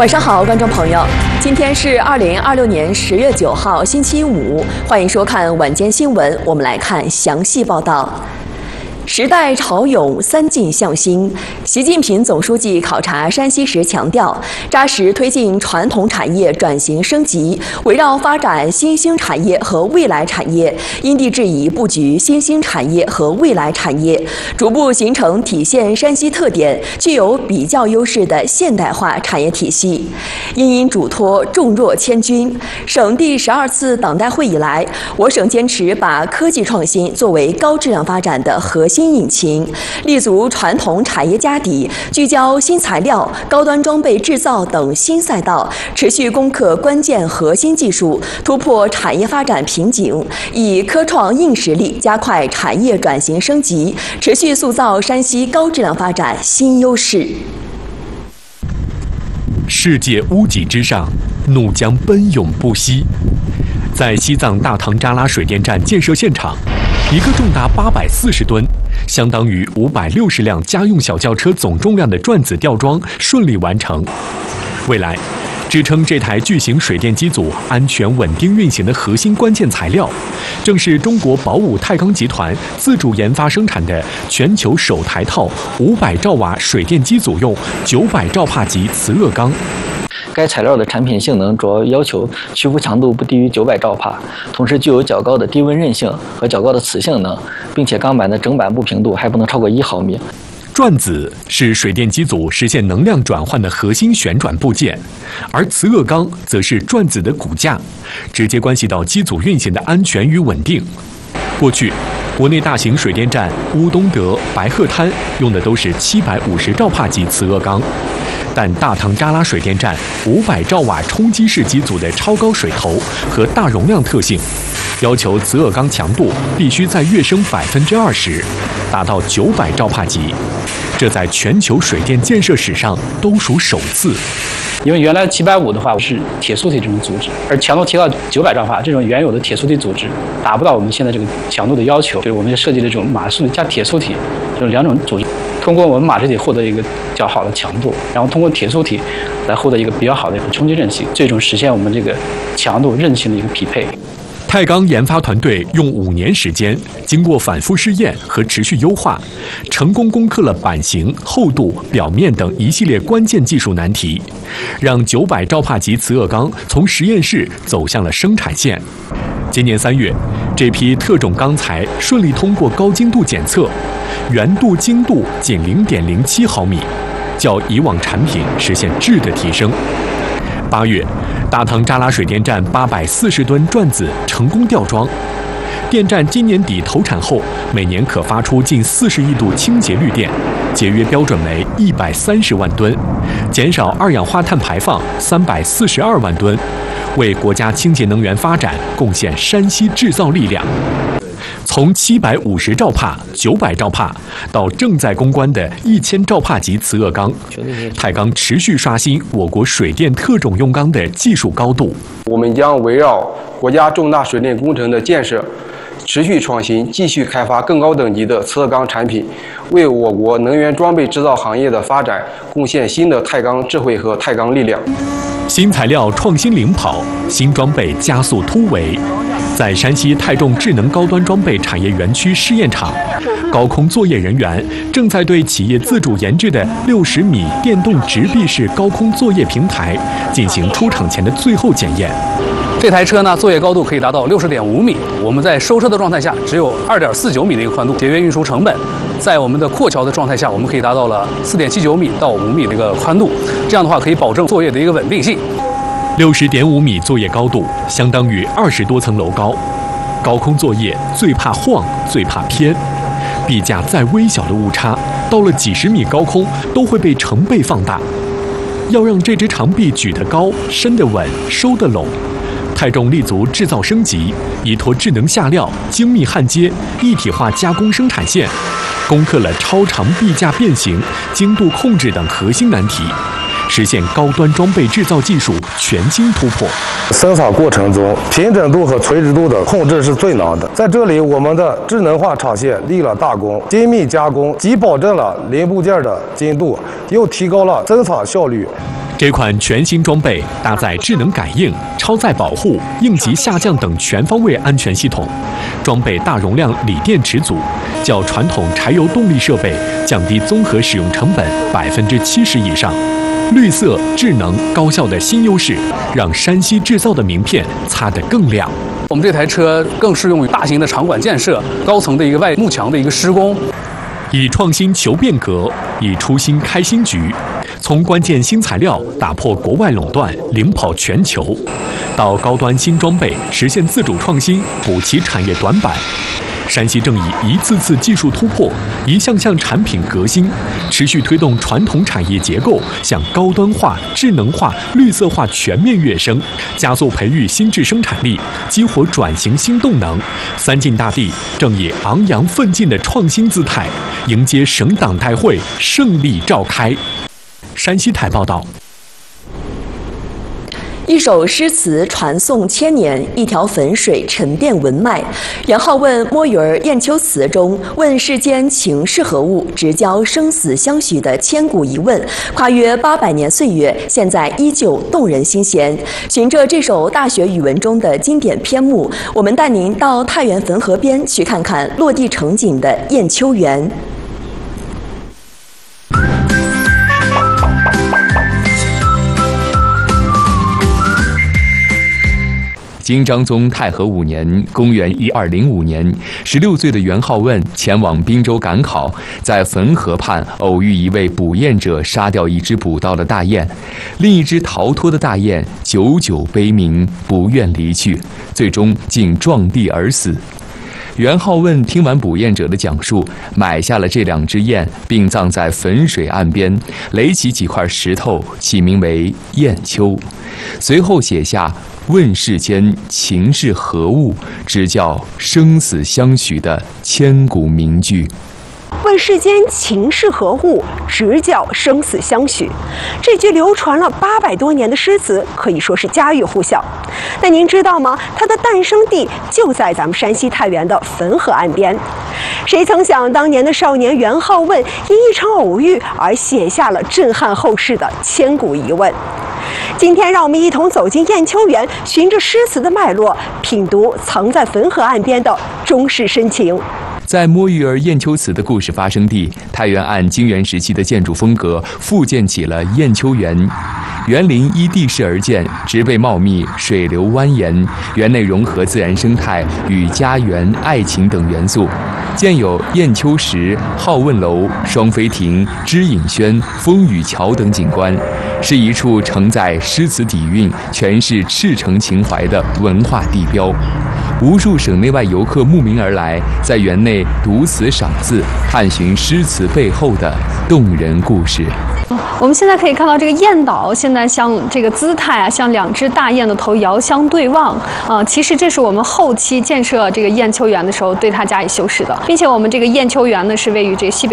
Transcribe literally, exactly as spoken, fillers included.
晚上好，观众朋友，今天是二零二六年十月九号，星期五，欢迎收看晚间新闻。我们来看详细报道。时代潮涌，三进向新。习近平总书记考察山西时强调，扎实推进传统产业转型升级，围绕发展新兴产业和未来产业，因地制宜布局新兴产业和未来产业，逐步形成体现山西特点、具有比较优势的现代化产业体系。因因嘱托重若千钧，省第十二次党代会以来，我省坚持把科技创新作为高质量发展的核心新引擎，立足传统产业家底，聚焦新材料、高端装备制造等新赛道，持续攻克关键核心技术，突破产业发展瓶颈，以科创硬实力加快产业转型升级，持续塑造山西高质量发展新优势。 世界屋脊之上，怒江奔涌不息。在西藏大唐扎拉水电站建设现场，一个重达八百四十吨，相当于五百六十辆家用小轿车总重量的转子吊装顺利完成。未来，支撑这台巨型水电机组安全稳定运行的核心关键材料，正是中国宝武太钢集团自主研发生产的全球首台套五百兆瓦水电机组用九百兆帕级磁锷钢。 该材料的产品性能主要要求屈服强度不低于九百兆帕，同时具有较高的低温韧性和较高的磁性能，并且钢板的整板不平度还不能超过一毫米。 转子是水电机组实现能量转换的核心旋转部件，而磁锷钢则是转子的骨架，直接关系到机组运行的安全与稳定。过去，国内大型水电站乌东德、白鹤滩用的都是七百五十兆帕级磁锷钢。但大唐扎拉水电站五百兆瓦冲击式机组的超高水头和大容量特性，要求磁锷钢强度必须在跃升百分之二十，达到九百兆帕级，这在全球水电建设史上都属首次。 因为原来七百五的话是铁素体这种组织，而强度提到九百兆帕，这种原有的铁素体组织达不到我们现在这个强度的要求，所以我们就设计了这种锰素体加铁素体这种两种组织，通过我们锰质体获得一个较好的强度，然后通过铁素体来获得一个比较好的一个冲击韧性，最终实现我们这个强度韧性的一个匹配。 太钢研发团队用五年时间，经过反复试验和持续优化，成功攻克了板型、厚度、表面等一系列关键技术难题，让九百兆帕级磁锷钢从实验室走向了生产线。今年三月，这批特种钢材顺利通过高精度检测，圆度精度仅零点零七毫米，较以往产品实现质的提升。八月，大唐扎拉水电站八百四十吨转子成功吊装，电站今年底投产后，每年可发出近四十亿度清洁绿电，节约标准为一百三十万吨，减少二氧化碳排放三百四十二万吨，为国家清洁能源发展贡献山西制造力量。从七百五十兆帕、九百兆帕到正在攻关的一千兆帕级磁锷钢，太钢持续刷新我国水电特种用钢的技术高度。 我们将围绕国家重大水电工程的建设，持续创新，继续开发更高等级的磁锷钢产品，为我国能源装备制造行业的发展贡献新的太钢智慧和太钢力量。 新材料创新领跑，新装备加速突围。在山西太重智能高端装备产业园区试验场，高空作业人员正在对企业自主研制的六十米电动直臂式高空作业平台进行出厂前的最后检验。 这台车呢，作业高度可以达到六十点五米，我们在收车的状态下只有二点四九米的一个宽度，节约运输成本。在我们的扩桥的状态下，我们可以达到了四点七九米到五米的一个宽度，这样的话可以保证作业的一个稳定性。 六十点五米作业高度相当于二十多层楼高，高空作业最怕晃，最怕偏，臂架再微小的误差，到了几十米高空都会被成倍放大。要让这只长臂举得高、伸得稳、收得拢，太重立足制造升级，依托智能下料、精密焊接、一体化加工生产线，攻克了超长臂架变形、精度控制等核心难题，实现高端装备制造技术全新突破。 生产过程中，平整度和垂直度的控制是最难的。在这里，我们的智能化厂线立了大功，精密加工既保证了零部件的精度，又提高了生产效率。 这款全新装备搭载智能感应、超载保护、应急下降等全方位安全系统，装备大容量锂电池组，较传统柴油动力设备降低综合使用成本百分之七十以上。绿色、智能、高效的新优势，让山西制造的名片擦得更亮。 我们这台车更适用于大型的场馆建设、高层的一个外幕墙的一个施工。 以创新求变革，以初心开新局。从关键新材料打破国外垄断，领跑全球，到高端新装备实现自主创新，补齐产业短板。山西正以一次次技术突破、一项项产品革新，持续推动传统产业结构向高端化、智能化、绿色化全面跃升，加速培育新质生产力，激活转型新动能。三晋大地正以昂扬奋进的创新姿态，迎接省党代会胜利召开。山西台报道。 一首诗词传颂千年，一条汾水沉淀文脉。元好问《摸鱼儿雁丘词》中问世间情是何物，直交生死相许的千古疑问，跨越八百年岁月，现在依旧动人心弦。循着这首大学语文中的经典篇目，我们带您到太原汾河边去看看落地成景的雁丘园。 金章宗太和五年，公元一二零五年，十六岁的元好问前往滨州赶考，在汾河畔偶遇一位捕雁者杀掉一只捕到的大雁，另一只逃脱的大雁久久悲鸣，不愿离去，最终竟撞地而死。元好问听完捕雁者的讲述，买下了这两只雁，并葬在汾水岸边，垒起几块石头，起名为雁丘。随后写下“问世间情是何物，直教生死相许”的千古名句。 问世间情是何物，直教生死相许。这句流传了八百多年的诗词，可以说是家喻户晓。但您知道吗？它的诞生地就在咱们山西太原的汾河岸边。谁曾想，当年的少年元好问因一场偶遇而写下了震撼后世的千古疑问。今天，让我们一同走进雁丘园，循着诗词的脉络，品读藏在汾河岸边的中式深情。 在摸鱼儿雁丘词的故事发生地，太原按金元时期的建筑风格复建起了雁丘园。园林依地势而建，植被茂密，水流蜿蜒，园内融合自然生态与家园、爱情等元素，建有雁丘石、好问楼、双飞亭、知隐轩、风雨桥等景观，是一处承载诗词底蕴、诠释赤诚情怀的文化地标。无数省内外游客慕名而来，在园内读词赏字，探寻诗词背后的动人故事。 我们现在可以看到，这个雁岛现在像这个姿态啊，像两只大雁的头遥相对望啊、呃。其实这是我们后期建设这个雁丘园的时候对它加以修饰的，并且我们这个雁丘园呢是位于这个西北